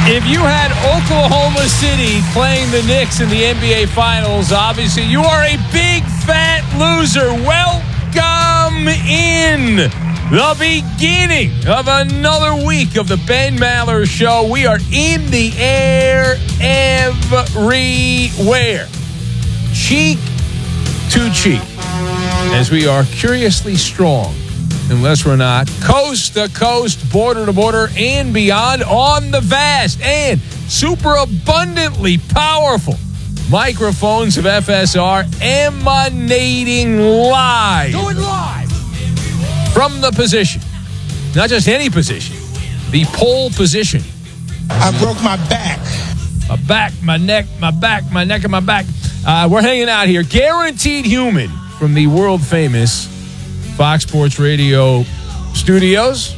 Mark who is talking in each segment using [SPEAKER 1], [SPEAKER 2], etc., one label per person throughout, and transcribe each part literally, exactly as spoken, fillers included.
[SPEAKER 1] If you had Oklahoma City playing the Knicks in the N B A Finals, obviously you are a big fat loser. Welcome in the beginning of another week of the Ben Maller Show. We are in the air everywhere, cheek to cheek, as we are curiously strong. Unless we're not, coast to coast, border to border, and beyond on the vast and super abundantly powerful microphones of F S R, emanating live.
[SPEAKER 2] Do it live.
[SPEAKER 1] From the position. Not just any position, the pole position.
[SPEAKER 2] I broke my back.
[SPEAKER 1] My back, my neck, my back, my neck, and my back. Uh, we're hanging out here. Guaranteed Human from the world famous Fox Sports Radio studios,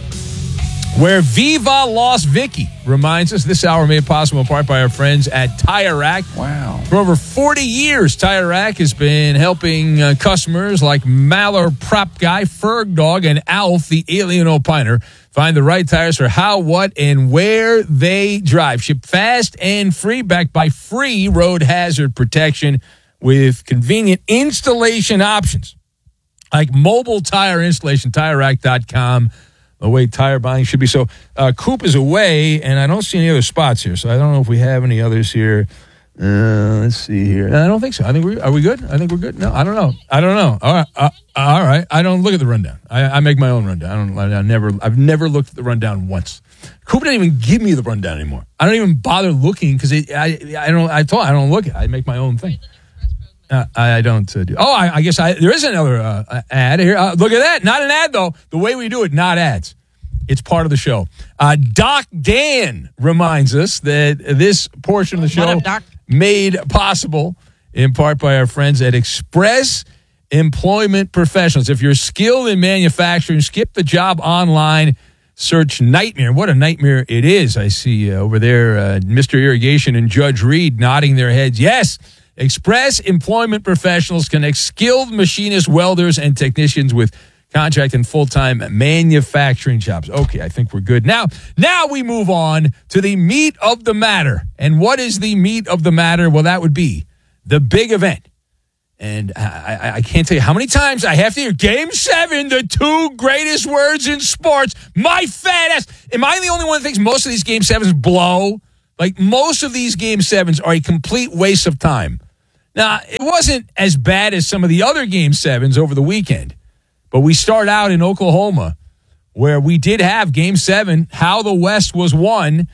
[SPEAKER 1] where Viva Las Vicky reminds us this hour made possible in part by our friends at Tire Rack.
[SPEAKER 2] Wow.
[SPEAKER 1] For over forty years, Tire Rack has been helping uh, customers like Maller Prop Guy, Ferg Dog, and Alf, the Alien Opiner, find the right tires for how, what, and where they drive. Ship fast and free, backed by free road hazard protection with convenient installation options like mobile tire installation, tire rack dot com, the way tire buying should be. So uh, Coop is away, and I don't see any other spots here, so I don't know if we have any others here. Uh, let's see here. I don't think so. I think we are we good? I think we're good. No, I don't know. I don't know. All right, uh, all right. I don't look at the rundown. I, I make my own rundown. I don't. I never. I've never looked at the rundown once. Coop didn't even give me the rundown anymore. I don't even bother looking because I. I don't. I told. I don't look at it. I make my own thing. Uh, I don't uh, do. Oh, I, I guess I, there is another uh, ad here. Uh, look at that. Not an ad, though. The way we do it, not ads. It's part of the show. Uh, Doc Dan reminds us that this portion of the show
[SPEAKER 2] up, Doc?
[SPEAKER 1] made possible in part by our friends at Express Employment Professionals. If you're skilled in manufacturing, skip the job online. Search Nightmare. What a nightmare it is. I see uh, over there uh, Mister Irrigation and Judge Reed nodding their heads. Yes. Express Employment Professionals connects skilled machinists, welders, and technicians with contract and full-time manufacturing jobs. Okay, I think we're good. Now, now we move on to the meat of the matter. And what is the meat of the matter? Well, that would be the big event. And I, I, I can't tell you how many times I have to hear Game seven, the two greatest words in sports. My fat ass. Am I the only one that thinks most of these Game sevens blow? Like, most of these Game sevens are a complete waste of time. Now, it wasn't as bad as some of the other Game sevens over the weekend, but we start out in Oklahoma, where we did have Game seven, how the West was won,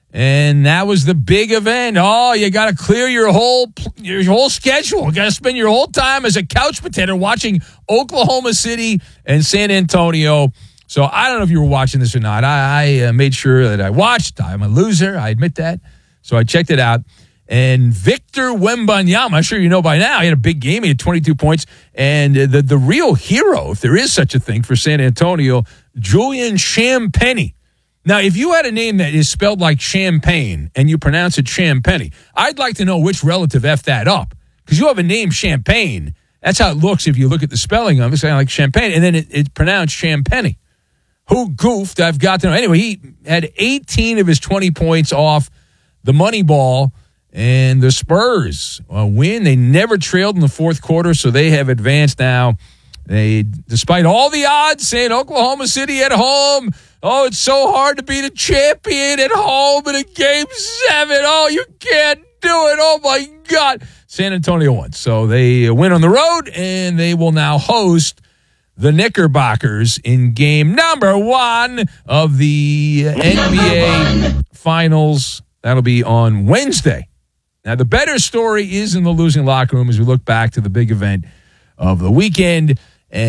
[SPEAKER 1] and that was the big event. Oh, you got to clear your whole your whole schedule. You got to spend your whole time as a couch potato watching Oklahoma City and San Antonio. So I don't know if you were watching this or not. I, I uh, made sure that I watched. I'm a loser. I admit that. So I checked it out. And Victor Wembanyama, I'm sure you know by now, he had a big game. He had twenty-two points. And the, the real hero, if there is such a thing for San Antonio, Julian Champagnie. Now, if you had a name that is spelled like champagne and you pronounce it Champagnie, I'd like to know which relative effed that up. Because you have a name Champagne. That's how it looks if you look at the spelling of it. It's kind of like champagne. And then it, it's pronounced Champagnie. Who goofed? I've got to know. Anyway, he had eighteen of his twenty points off the money ball. And the Spurs uh, win. They never trailed in the fourth quarter, so they have advanced now. They, despite all the odds, saying Oklahoma City at home, oh, it's so hard to beat a champion at home in a Game seven. Oh, you can't do it. Oh, my God. San Antonio won. So they win on the road, and they will now host the Knickerbockers in game number one of the N B A Finals. That'll be on Wednesday. Now, the better story is in the losing locker room as we look back to the big event of the weekend.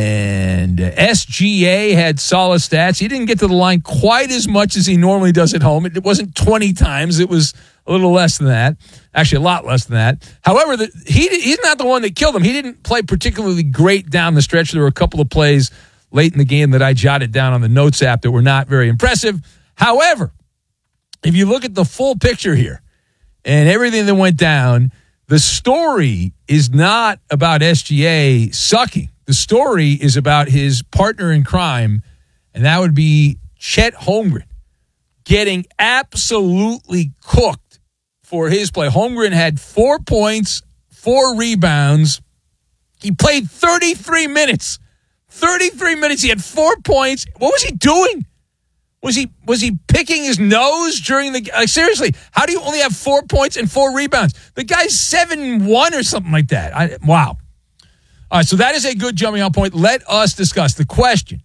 [SPEAKER 1] And S G A had solid stats. He didn't get to the line quite as much as he normally does at home. It wasn't twenty times. It was a little less than that. Actually, a lot less than that. However, the, he he's not the one that killed him. He didn't play particularly great down the stretch. There were a couple of plays late in the game that I jotted down on the notes app that were not very impressive. However, if you look at the full picture here, and everything that went down, the story is not about S G A sucking. The story is about his partner in crime, and that would be Chet Holmgren. getting absolutely cooked for his play. Holmgren had four points, four rebounds. He played thirty-three minutes. thirty-three minutes. He had four points. What was he doing? Was he was he picking his nose during the like, seriously, how do you only have four points and four rebounds? The guy's seven one or something like that. I, wow. All right, so that is a good jumping off point. Let us discuss the question.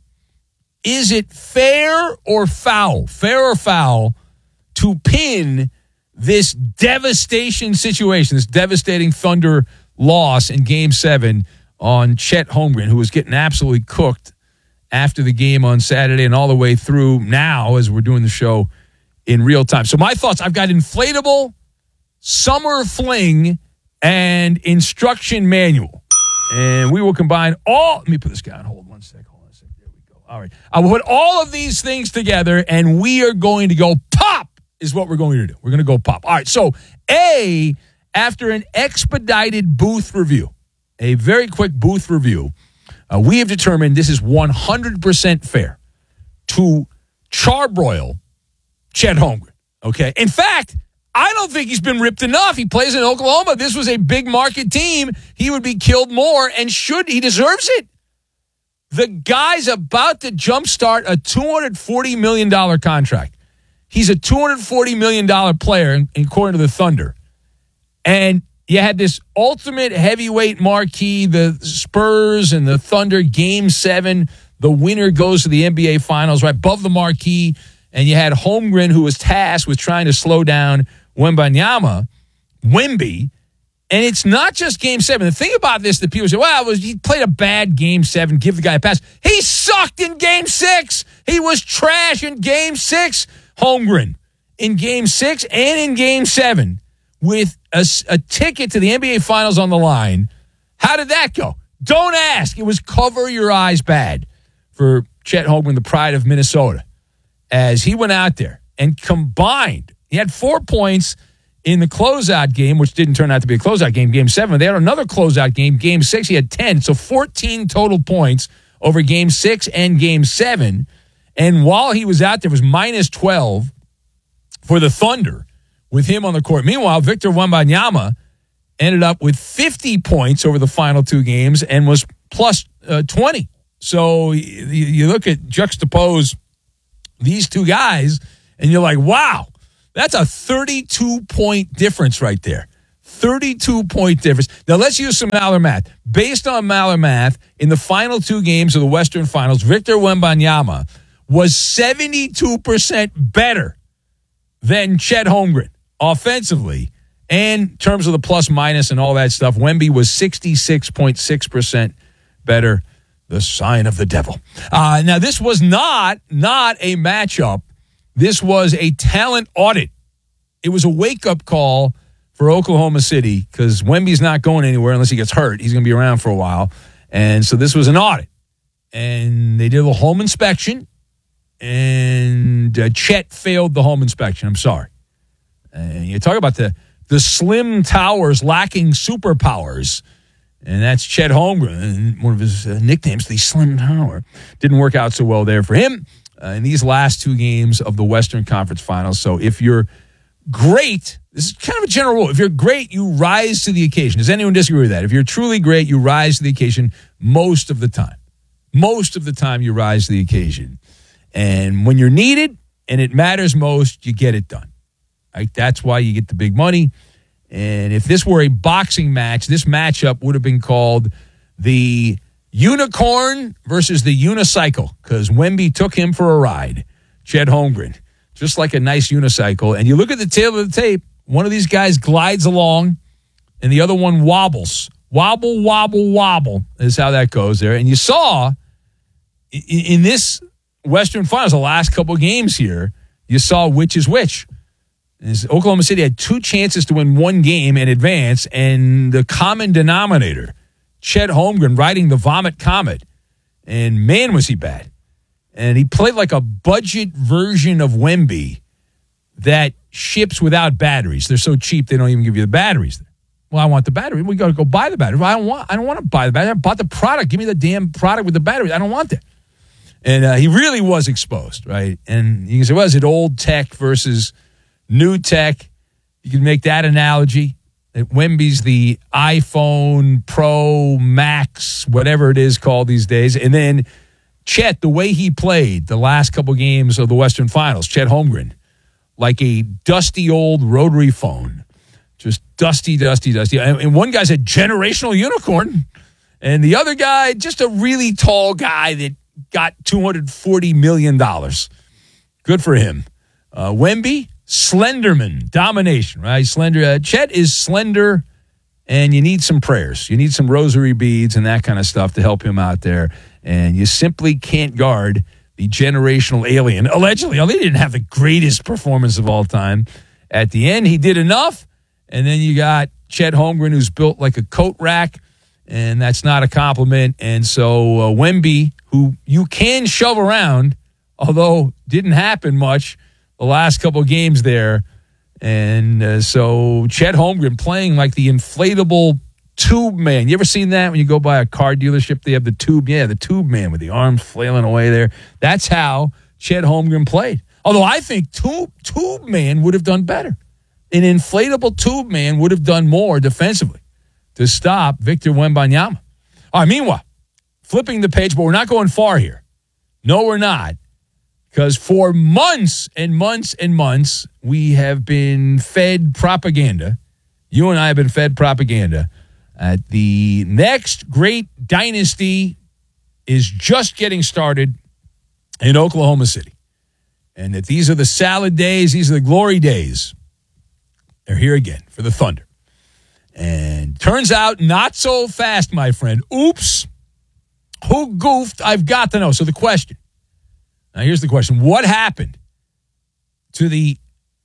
[SPEAKER 1] Is it fair or foul, fair or foul, to pin this devastation situation, this devastating Thunder loss in Game seven on Chet Holmgren, who was getting absolutely cooked after the game on Saturday and all the way through now as we're doing the show in real time? So my thoughts, I've got inflatable, summer fling, and instruction manual. And we will combine all, let me put this guy on hold one second. Hold on a second. There we go. All right. I will put all of these things together, and we are going to go pop is what we're going to do. We're going to go pop. All right. So, A, after an expedited booth review, a very quick booth review, uh, we have determined this is one hundred percent fair to charbroil Chet Holmgren. Okay. In fact, I don't think he's been ripped enough. He plays in Oklahoma. This was a big market team. He would be killed more, and should he deserves it. The guy's about to jumpstart a two hundred forty million dollars contract. He's a two hundred forty million dollars player, according to the Thunder. And you had this ultimate heavyweight marquee, the Spurs and the Thunder, Game seven. The winner goes to the N B A Finals, right above the marquee. And you had Holmgren, who was tasked with trying to slow down Wembanyama, Wemby. And it's not just Game seven. The thing about this that people say, well, was he played a bad Game seven, give the guy a pass. He sucked in Game six. He was trash in Game six, Holmgren. In Game six and in Game seven, with a, a ticket to the N B A Finals on the line. How did that go? Don't ask. It was cover your eyes bad for Chet Holmgren, the pride of Minnesota, as he went out there and combined. He had four points in the closeout game, which didn't turn out to be a closeout game, Game seven. They had another closeout game, Game six. He had ten, so fourteen total points over Game six and Game seven. And while he was out there, it was minus twelve for the Thunder with him on the court. Meanwhile, Victor Wembanyama ended up with fifty points over the final two games and was plus uh, twenty. So you, you look at juxtapose these two guys, and you're like, wow, that's a thirty-two point difference right there. thirty-two point difference. Now, let's use some Maller math. Based on Maller math, in the final two games of the Western Finals, Victor Wembanyama was seventy-two percent better than Chet Holmgren offensively. And in terms of the plus minus and all that stuff, Wemby was sixty-six point six percent better. The sign of the devil. Uh, now, this was not, not a matchup. This was a talent audit. It was a wake-up call for Oklahoma City because Wemby's not going anywhere unless he gets hurt. He's going to be around for a while. And so this was an audit. And they did a home inspection, and uh, Chet failed the home inspection. I'm sorry. And you talk about the, the slim towers lacking superpowers. And that's Chet Holmgren, and one of his uh, nicknames, the Slim Tower. Didn't work out so well there for him uh, in these last two games of the Western Conference Finals. So if you're great, this is kind of a general rule. If you're great, you rise to the occasion. Does anyone disagree with that? If you're truly great, you rise to the occasion most of the time. Most of the time, you rise to the occasion. And when you're needed and it matters most, you get it done. Right? That's why you get the big money. And if this were a boxing match, this matchup would have been called the Unicorn versus the Unicycle, because Wemby took him for a ride, Chet Holmgren, just like a nice unicycle. And you look at the tail of the tape, one of these guys glides along, and the other one wobbles. Wobble, wobble, wobble is how that goes there. And you saw in, in this Western Finals, the last couple of games here, you saw which is which. Is Oklahoma City had two chances to win one game and advance, and the common denominator, Chet Holmgren riding the Vomit Comet, and man, was he bad. And he played like a budget version of Wemby that ships without batteries. They're so cheap, they don't even give you the batteries. Well, I want the battery. We got to go buy the battery. Well, I don't want I don't want to buy the battery. I bought the product. Give me the damn product with the batteries. I don't want that. And uh, he really was exposed, right? And you can say, well, is it old tech versus new tech? You can make that analogy. That Wemby's the iPhone Pro Max, whatever it is called these days. And then Chet, the way he played the last couple games of the Western Finals, Chet Holmgren, like a dusty old rotary phone. Just dusty, dusty, dusty. And one guy's a generational unicorn. And the other guy, just a really tall guy that got two hundred forty million dollars. Good for him. Uh, Wemby, Slenderman, domination, right? Slender. Uh, Chet is slender, and you need some prayers. You need some rosary beads and that kind of stuff to help him out there. And you simply can't guard the generational alien. Allegedly, oh, they didn't have the greatest performance of all time. At the end, he did enough. And then you got Chet Holmgren, who's built like a coat rack, and that's not a compliment. And so uh, Wemby, who you can shove around, although didn't happen much the last couple of games there. And uh, so Chet Holmgren playing like the inflatable tube man. You ever seen that when you go by a car dealership? They have the tube. Yeah, the tube man with the arms flailing away there. That's how Chet Holmgren played. Although I think tube, tube man would have done better. An inflatable tube man would have done more defensively to stop Victor Wembanyama. All right, meanwhile, flipping the page, but we're not going far here. No, we're not. Because for months and months and months, we have been fed propaganda. You and I have been fed propaganda. Uh, the next great dynasty is just getting started in Oklahoma City. And that these are the salad days, these are the glory days. They're here again for the Thunder. And turns out not so fast, my friend. Oops. Who goofed? I've got to know. So the question. Now, here's the question. What happened to the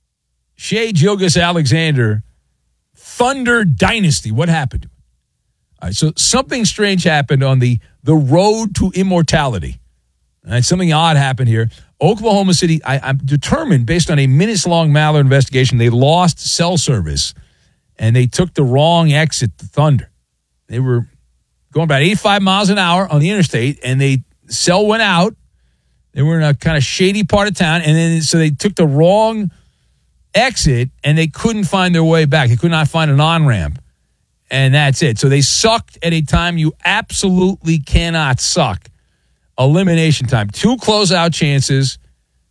[SPEAKER 1] Shai Gilgeous-Alexander Thunder dynasty? What happened to it? All right, so something strange happened on the, the road to immortality. All right, something odd happened here. Oklahoma City, I, I'm determined, based on a minutes-long Maller investigation, they lost cell service, and they took the wrong exit to Thunder. They were going about eighty-five miles an hour on the interstate, and they cell went out. They were in a kind of shady part of town, and then so they took the wrong exit, and they couldn't find their way back. They could not find an on-ramp, and that's it. So they sucked at a time you absolutely cannot suck. Elimination time. Two closeout chances,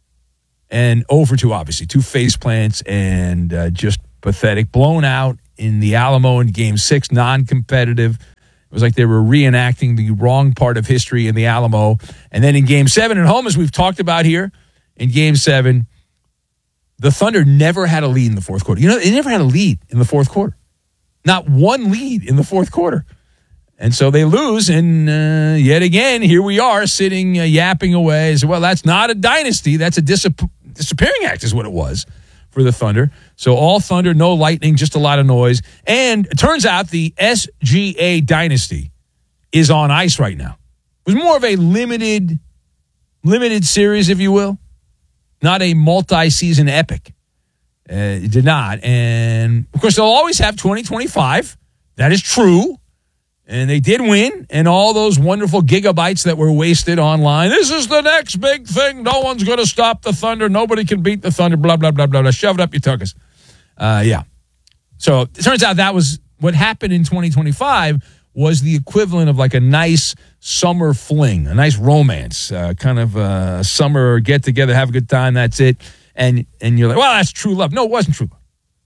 [SPEAKER 1] and over two, obviously. Two face plants, and uh, just pathetic. Blown out in the Alamo in game six, non-competitive. It was like they were reenacting the wrong part of history in the Alamo. And then in game seven at home, as we've talked about here, in game seven, the Thunder never had a lead in the fourth quarter. You know, they never had a lead in the fourth quarter. Not one lead in the fourth quarter. And so they lose, and uh, yet again, here we are sitting, uh, yapping away. So, well, that's not a dynasty. That's a disap- disappearing act is what it was for the Thunder. So all Thunder, no lightning, just a lot of noise. And it turns out the S G A dynasty is on ice right now. It was more of a limited, limited series, if you will, not a multi-season epic. Uh, it did not. And, of course, they'll always have twenty twenty-five. That is true. And they did win, and all those wonderful gigabytes that were wasted online. This is the next big thing. No one's going to stop the Thunder. Nobody can beat the Thunder, blah, blah, blah, blah, blah. Shove it up your tuckers. Uh, yeah. So it turns out that was what happened in twenty twenty-five was the equivalent of like a nice summer fling, a nice romance, uh, kind of a summer get-together, have a good time, that's it. And, and you're like, well, that's true love. No, it wasn't true love.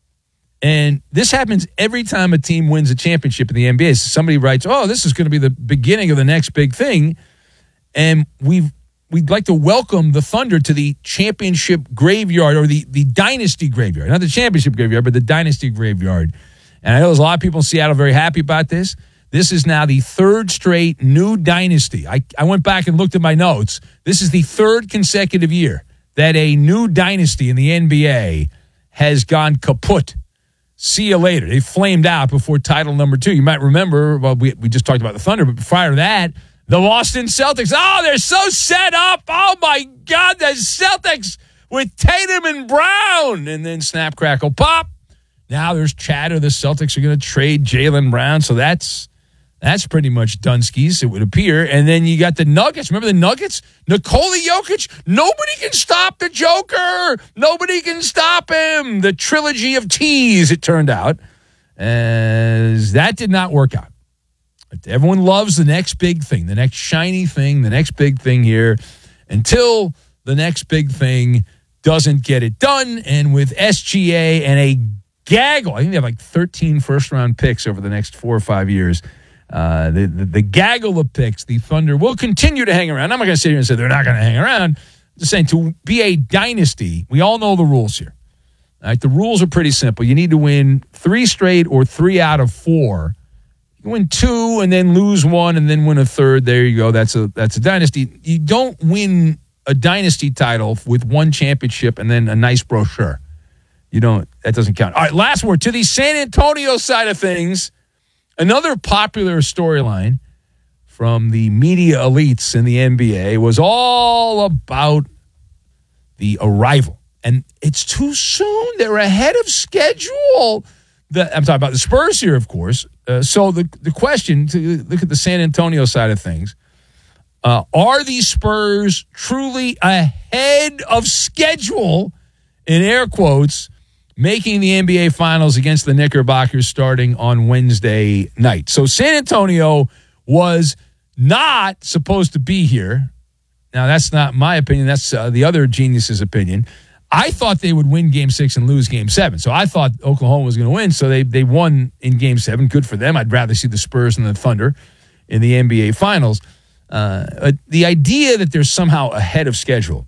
[SPEAKER 1] And this happens every time a team wins a championship in the N B A. So somebody writes, oh, this is going to be the beginning of the next big thing. And we've, we'd like to welcome the Thunder to the championship graveyard, or the, the dynasty graveyard. Not the championship graveyard, but the dynasty graveyard. And I know there's a lot of people in Seattle very happy about this. This is now the third straight new dynasty. I, I went back and looked at my notes. This is the third consecutive year that a new dynasty in the N B A has gone kaput. See you later. They flamed out before title number two. You might remember, well, we, we just talked about the Thunder, but prior to that, the Boston Celtics. Oh, they're so set up. Oh, my God, the Celtics with Tatum and Brown. And then snap, crackle, pop. Now there's chatter. The Celtics are going to trade Jaylen Brown. So that's That's pretty much Dunskies, it would appear. And then you got the Nuggets. Remember the Nuggets? Nikola Jokic. Nobody can stop the Joker. Nobody can stop him. The trilogy of T's, it turned out. As that did not work out. Everyone loves the next big thing, the next shiny thing, the next big thing here, until the next big thing doesn't get it done. And with S G A and a gaggle, I think they have like thirteen first-round picks over the next four or five years. Uh, the, the, the gaggle of picks, the Thunder will continue to hang around. I'm not going to sit here and say they're not going to hang around. I'm just saying, to be a dynasty, we all know the rules here. All right, the rules are pretty simple. You need to win three straight or three out of four. You win two and then lose one and then win a third. There you go. That's a that's a dynasty. You don't win a dynasty title with one championship and then a nice brochure. You don't. That doesn't count. All right, last word. To the San Antonio side of things, another popular storyline from the media elites in the N B A was all about the arrival. And it's too soon. They're ahead of schedule. The, I'm talking about the Spurs here, of course. Uh, so the, the question, to look at the San Antonio side of things, uh, are the Spurs truly ahead of schedule, in air quotes, making the N B A Finals against the Knickerbockers starting on Wednesday night? So San Antonio was not supposed to be here. Now, that's not my opinion. That's uh, the other genius's opinion. I thought they would win Game Six and lose Game Seven. So I thought Oklahoma was going to win. So they they won in Game Seven. Good for them. I'd rather see the Spurs and the Thunder in the N B A Finals. Uh, the idea that they're somehow ahead of schedule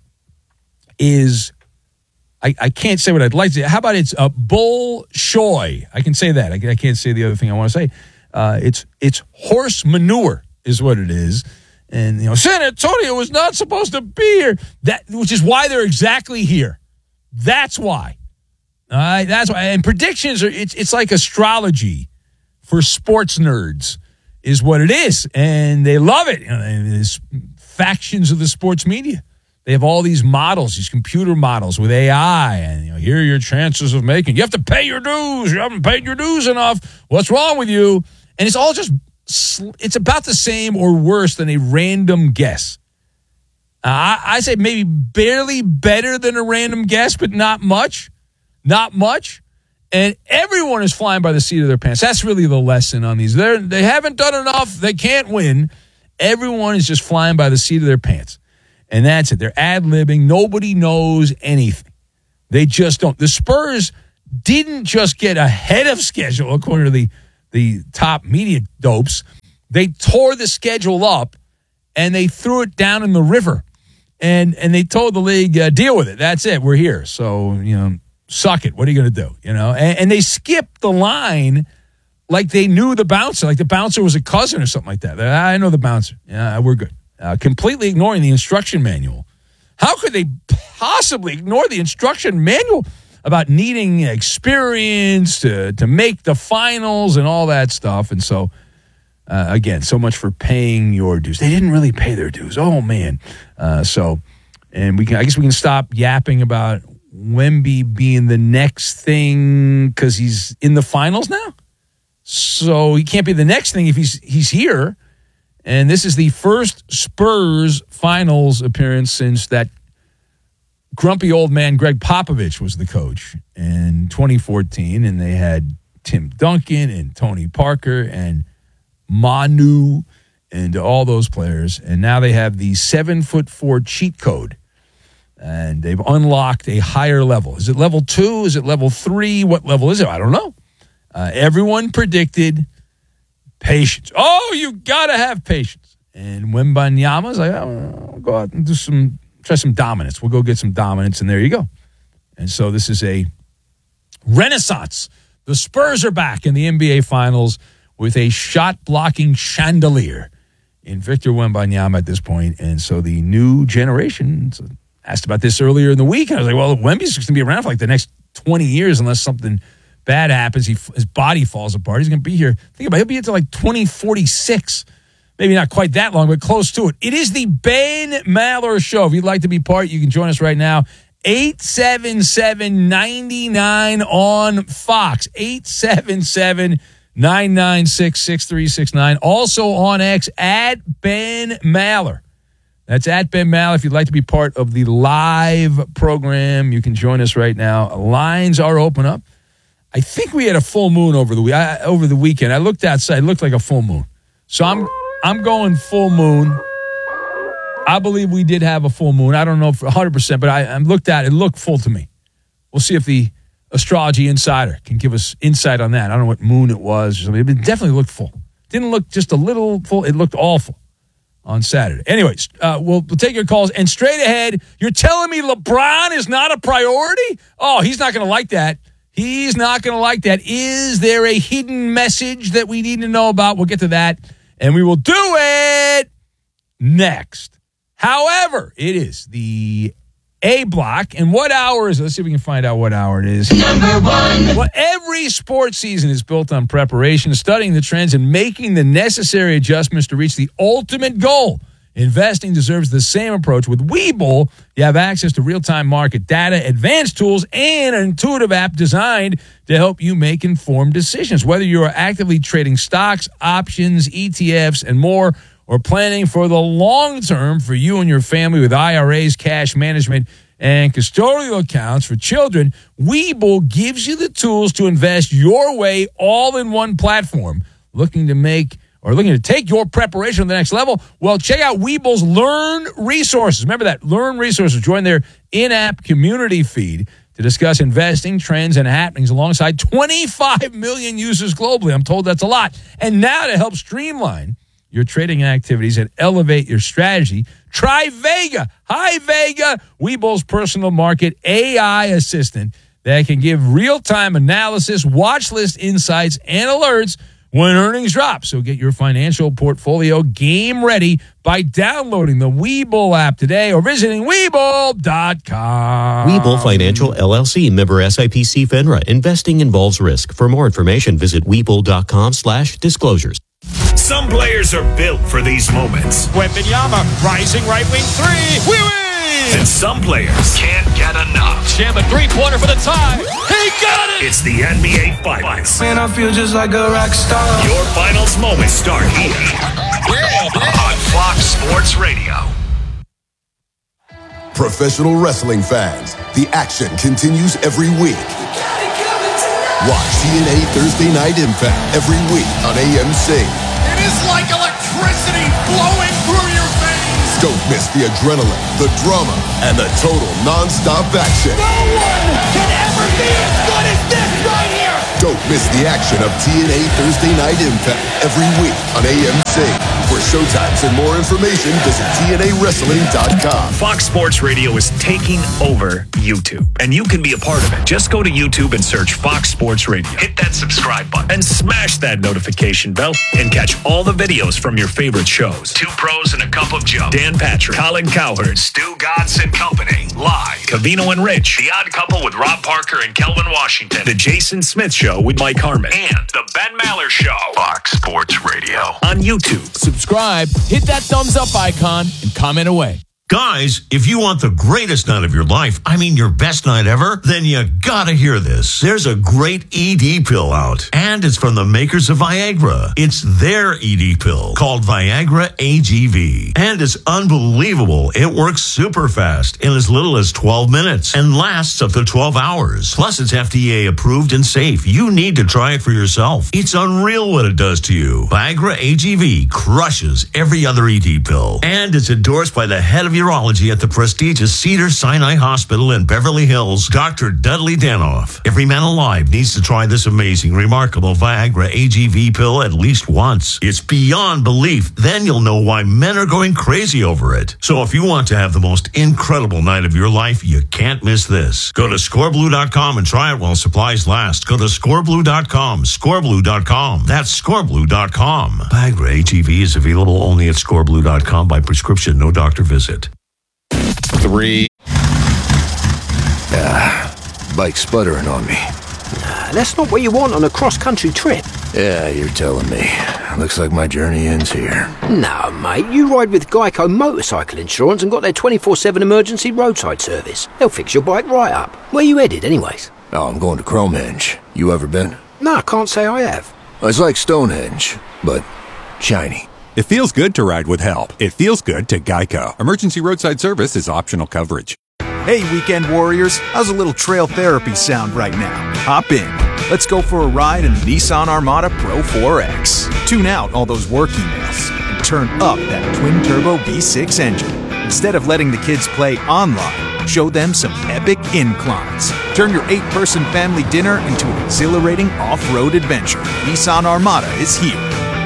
[SPEAKER 1] is, I, I can't say what I'd like to say. How about it's a bull-shoy? I can say that. I, I can't say the other thing I want to say. Uh, it's it's horse manure is what it is. And, you know, San Antonio was not supposed to be here. That, which is why they're exactly here. That's why. All right, that's why. And predictions are, it's it's like astrology for sports nerds is what it is. And they love it. You know, there's factions of the sports media. They have all these models, these computer models with A I. And, you know, here are your chances of making. You have to pay your dues. You haven't paid your dues enough. What's wrong with you? And it's all just, it's about the same or worse than a random guess. Uh, I, I say maybe barely better than a random guess, but not much. Not much. And everyone is flying by the seat of their pants. That's really the lesson on these. They're, they haven't done enough. They can't win. Everyone is just flying by the seat of their pants. And that's it. They're ad-libbing. Nobody knows anything. They just don't. The Spurs didn't just get ahead of schedule, according to the, the top media dopes. They tore the schedule up, and they threw it down in the river. And and they told the league, uh, deal with it. That's it. We're here. So, you know, suck it. What are you going to do? You know, and, and they skipped the line like they knew the bouncer, like the bouncer was a cousin or something like that. I know the bouncer. Yeah, we're good. Uh, completely ignoring the instruction manual. How could they possibly ignore the instruction manual about needing experience to, to make the finals and all that stuff? And so, Uh, again, so much for paying your dues. They didn't really pay their dues. Oh, man. Uh, so, and we can, I guess we can stop yapping about Wemby being the next thing because he's in the finals now. So he can't be the next thing if he's he's here. And this is the first Spurs finals appearance since that grumpy old man Greg Popovich was the coach in twenty fourteen. And they had Tim Duncan and Tony Parker and Manu and all those players, and now they have the seven foot four cheat code, and they've unlocked a higher level. Is it level two? Is it level three? What level is it? I don't know. Uh, everyone predicted patience. Oh, you gotta have patience. And Wembanyama's like, oh, I'll go out and do some, try some dominance. We'll go get some dominance, and there you go. And so this is a renaissance. The Spurs are back in the N B A Finals with a shot-blocking chandelier in Victor Wembanyama at this point. And so the new generation, so asked about this earlier in the week, and I was like, well, Wemby's going to be around for like the next twenty years unless something bad happens. He, his body falls apart. He's going to be here. Think about it. He'll be here until like twenty forty-six. Maybe not quite that long, but close to it. It is the Ben Maller Show. If you'd like to be part, you can join us right now. eight seven seven, nine nine on Fox. eight seven seven, nine nine six, six three six nine. Also on X, at Ben Maller. That's at Ben Maller. If you'd like to be part of the live program, you can join us right now. Lines are open up. I think we had a full moon over the week, over the weekend. I looked outside. It looked like a full moon. So I'm I'm going full moon. I believe we did have a full moon. I don't know for one hundred percent, but I, I looked at it. It looked full to me. We'll see if the Astrology Insider can give us insight on that. I don't know what moon it was or something. It definitely looked full. Didn't look just a little full. It looked awful on Saturday. Anyways, uh, we'll, we'll take your calls. And straight ahead, you're telling me LeBron is not a priority? Oh, he's not going to like that. He's not going to like that. Is there a hidden message that we need to know about? We'll get to that, and we will do it next. However, it is the A block. And what hour is it? Let's see if we can find out what hour it is. Number one. Well, every sports season is built on preparation, studying the trends, and making the necessary adjustments to reach the ultimate goal. Investing deserves the same approach. With Webull, you have access to real-time market data, advanced tools, and an intuitive app designed to help you make informed decisions. Whether you are actively trading stocks, options, E T Fs, and more, or planning for the long term for you and your family with I R As, cash management, and custodial accounts for children, Webull gives you the tools to invest your way all in one platform. Looking to make or looking to take your preparation to the next level? Well, check out Webull's Learn Resources. Remember that, Learn Resources. Join their in-app community feed to discuss investing, trends, and happenings alongside twenty-five million users globally. I'm told that's a lot. And now to help streamline your trading activities and elevate your strategy, try Vega. Hi, Vega, Webull's personal market A I assistant that can give real-time analysis, watch list insights, and alerts when earnings drop. So get your financial portfolio game ready by downloading the Webull app today or visiting Webull dot com.
[SPEAKER 3] Webull Financial, L L C, member S I P C FINRA. Investing involves risk. For more information, visit Webull dot com slash disclosures.
[SPEAKER 4] Some players are built for these moments.
[SPEAKER 2] Wembanyama, rising right wing three. We win!
[SPEAKER 4] And some players can't get enough.
[SPEAKER 2] Jam a three-pointer for the tie. He got it!
[SPEAKER 4] It's the N B A Finals.
[SPEAKER 5] Man, I feel just like a rock star.
[SPEAKER 4] Your finals moments start here on Fox Sports Radio.
[SPEAKER 6] Professional wrestling fans, the action continues every week. Watch T N A Thursday Night Impact every week on A M C.
[SPEAKER 2] It is like electricity flowing through your veins.
[SPEAKER 6] Don't miss the adrenaline, the drama, and the total non-stop action.
[SPEAKER 2] No one can ever be as good as this right here.
[SPEAKER 6] Don't miss the action of T N A Thursday Night Impact every week on A M C. For showtimes and more information, visit T N A wrestling dot com.
[SPEAKER 4] Fox Sports Radio is taking over YouTube, and you can be a part of it. Just go to YouTube and search Fox Sports Radio. Hit that subscribe button and smash that notification bell and catch all the videos from your favorite shows. Two Pros and a Cup of Joe, Dan Patrick, Colin Cowherd, Stu God's and Company, live, Cavino and Rich, The Odd Couple with Rob Parker and Kelvin Washington, The Jason Smith Show with Mike Harmon, and The Ben Maller Show. Fox Sports Radio on YouTube.
[SPEAKER 7] Subscribe, hit that thumbs up icon, and comment away.
[SPEAKER 8] Guys, if you want the greatest night of your life, I mean your best night ever, then you gotta hear this. There's a great E D pill out, and it's from the makers of Viagra. It's their E D pill called Viagra A G V, and it's unbelievable. It works super fast in as little as twelve minutes and lasts up to twelve hours. Plus, it's F D A approved and safe. You need to try it for yourself. It's unreal what it does to you. Viagra A G V crushes every other E D pill, and it's endorsed by the head of urology at the prestigious Cedars-Sinai Hospital in Beverly Hills, Doctor Dudley Danoff. Every man alive needs to try this amazing, remarkable Viagra A G V pill at least once. It's beyond belief. Then you'll know why men are going crazy over it. So if you want to have the most incredible night of your life, you can't miss this. Go to score blue dot com and try it while supplies last. Go to score blue dot com, score blue dot com. That's score blue dot com. Viagra A G V is available only at score blue dot com by prescription, no doctor visit.
[SPEAKER 9] Three. Ah, bike sputtering on me.
[SPEAKER 10] Nah, that's not what you want on a cross-country trip.
[SPEAKER 9] Yeah, you're telling me. Looks like my journey ends here.
[SPEAKER 10] No, mate, you ride with Geico Motorcycle Insurance and got their twenty-four seven emergency roadside service. They'll fix your bike right up. Where you headed, anyways?
[SPEAKER 9] Oh, I'm going to Cromhenge. You ever been?
[SPEAKER 10] No, I can't say I have.
[SPEAKER 9] It's like Stonehenge, but shiny.
[SPEAKER 11] It feels good to ride with help. It feels good to Geico. Emergency roadside service is optional coverage.
[SPEAKER 12] Hey, weekend warriors. How's a little trail therapy sound right now? Hop in. Let's go for a ride in the Nissan Armada Pro four X. Tune out all those work emails and turn up that twin-turbo V six engine. Instead of letting the kids play online, show them some epic inclines. Turn your eight-person family dinner into an exhilarating off-road adventure. Nissan Armada is here.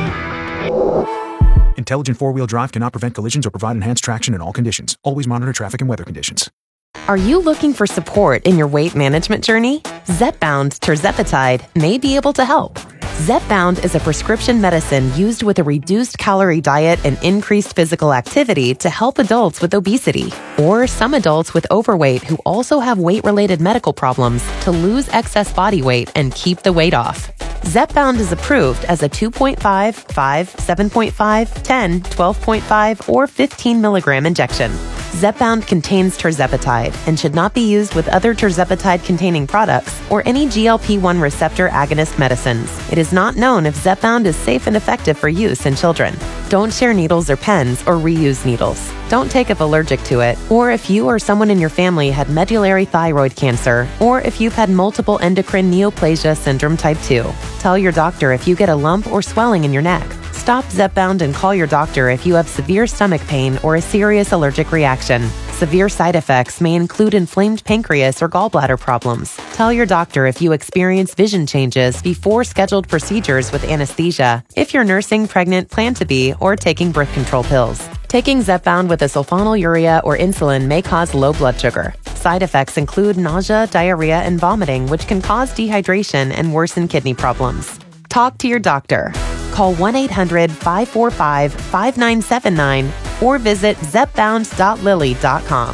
[SPEAKER 12] Intelligent four-wheel drive cannot prevent collisions or provide enhanced traction in all conditions. Always monitor traffic and weather conditions.
[SPEAKER 13] Are you looking for support in your weight management journey? Zepbound tirzepatide may be able to help. Zepbound is a prescription medicine used with a reduced calorie diet and increased physical activity to help adults with obesity or some adults with overweight who also have weight-related medical problems to lose excess body weight and keep the weight off. Zepbound is approved as a two point five, five, seven point five, ten, twelve point five, or fifteen milligram injection. Zepbound contains tirzepatide and should not be used with other tirzepatide-containing products or any G L P one receptor agonist medicines. It is not known if Zepbound is safe and effective for use in children. Don't share needles or pens or reuse needles. Don't take if allergic to it, or if you or someone in your family had medullary thyroid cancer, or if you've had multiple endocrine neoplasia syndrome type two. Tell your doctor if you get a lump or swelling in your neck. Stop Zepbound and call your doctor if you have severe stomach pain or a serious allergic reaction. Severe side effects may include inflamed pancreas or gallbladder problems. Tell your doctor if you experience vision changes before scheduled procedures with anesthesia, if you're nursing, pregnant, plan to be, or taking birth control pills. Taking Zepbound with a sulfonylurea or insulin may cause low blood sugar. Side effects include nausea, diarrhea, and vomiting, which can cause dehydration and worsen kidney problems. Talk to your doctor. Call one eight hundred, five four five, five nine seven nine or visit zepbound dot lilly dot com.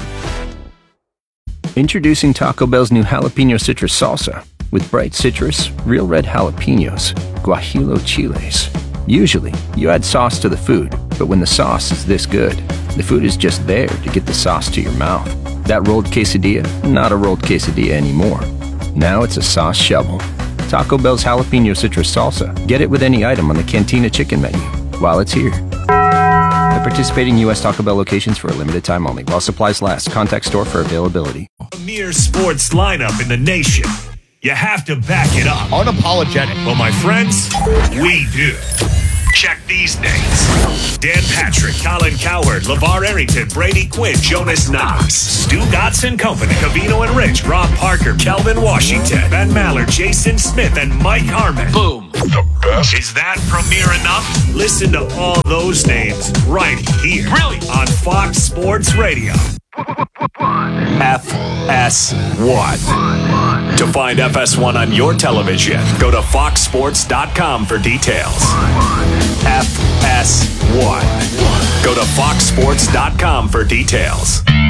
[SPEAKER 14] Introducing Taco Bell's new jalapeno citrus salsa with bright citrus, real red jalapenos, guajillo chiles. Usually, you add sauce to the food, but when the sauce is this good, the food is just there to get the sauce to your mouth. That rolled quesadilla, not a rolled quesadilla anymore. Now it's a sauce shovel. Taco Bell's jalapeno citrus salsa. Get it with any item on the Cantina chicken menu while it's here. At participating U S Taco Bell locations for a limited time only. While supplies last. Contact store for availability.
[SPEAKER 4] Premier sports lineup in the nation. You have to back it up.
[SPEAKER 2] Unapologetic.
[SPEAKER 4] Well, my friends, we do. Check these names. Dan Patrick, Colin Cowherd, LeVar Arrington, Brady Quinn, Jonas Knox, Stu Dotson Company, Cavino and Rich, Rob Parker, Kelvin Washington, Ben Maller, Jason Smith, and Mike Harmon. Boom. The best. Is that premier enough? Listen to all those names right here. Really? On Fox Sports Radio. F S one. To find F S one on your television, go to fox sports dot com for details. F S one. Go to fox sports dot com for details.